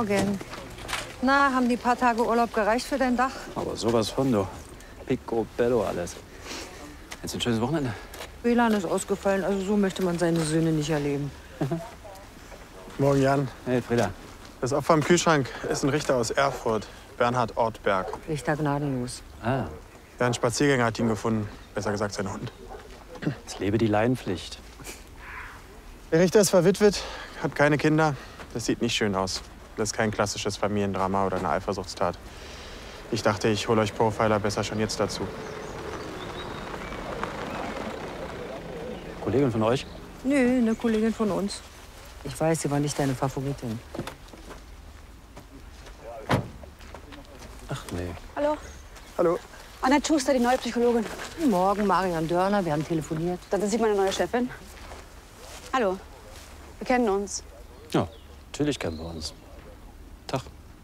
Morgen. Na, haben die paar Tage Urlaub gereicht für dein Dach? Aber sowas von, du. Picobello alles. Jetzt ein schönes Wochenende. WLAN ist ausgefallen, also so möchte man seine Söhne nicht erleben. Morgen, Jan. Hey, Frieda. Das Opfer im Kühlschrank ist ein Richter aus Erfurt, Bernhard Ortberg. Richter gnadenlos. Ah, Ja, ein Spaziergänger hat ihn gefunden. Besser gesagt, sein Hund. es lebe die Laienpflicht. Der Richter ist verwitwet, hat keine Kinder. Das sieht nicht schön aus. Das ist kein klassisches Familiendrama oder eine Eifersuchtstat. Ich dachte, ich hole euch Profiler besser schon jetzt dazu. Kollegin von euch? Nö, eine Kollegin von uns. Ich weiß, sie war nicht deine Favoritin. Ach nee. Hallo, Hallo. Annette Schuster, die neue Psychologin. Guten Morgen, Marion Dörner, wir haben telefoniert. Das ist meine neue Chefin. Hallo, wir kennen uns. Ja, natürlich kennen wir uns. Tag.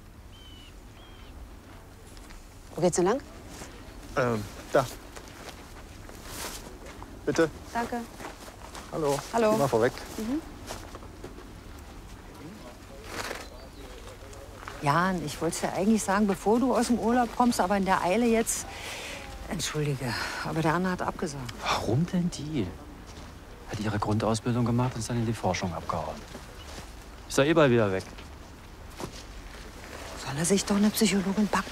Wo geht's denn lang? Da. Bitte. Danke. Hallo. Hallo. Mal vorweg. Jan, ich wollte es dir eigentlich sagen, bevor du aus dem Urlaub kommst, aber in der Eile jetzt. Entschuldige, aber der Anna hat abgesagt. Warum denn die? Hat ihre Grundausbildung gemacht und ist dann in die Forschung abgehauen. Ist doch eh bald wieder weg. Soll er sich doch eine Psychologin backen?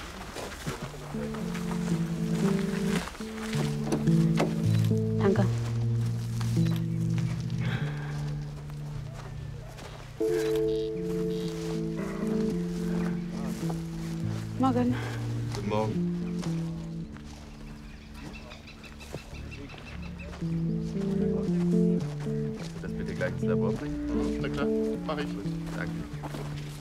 Danke. Morgen. Guten Morgen. Das bitte gleich ins Labor bringen? Na klar, mach ich. Danke.